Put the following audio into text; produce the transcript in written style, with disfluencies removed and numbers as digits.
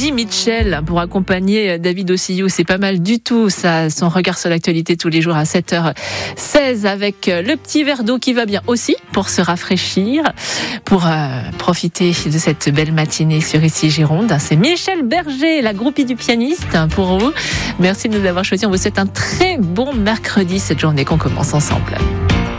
Eddie Mitchell pour accompagner David Ossillou. C'est pas mal du tout, ça, son regard sur l'actualité tous les jours à 7h16 avec le petit verre d'eau qui va bien aussi pour se rafraîchir, pour profiter de cette belle matinée sur Ici Gironde. C'est Michel Berger, la groupie du pianiste pour vous. Merci de nous avoir choisis. On vous souhaite un très bon mercredi, cette journée qu'on commence ensemble.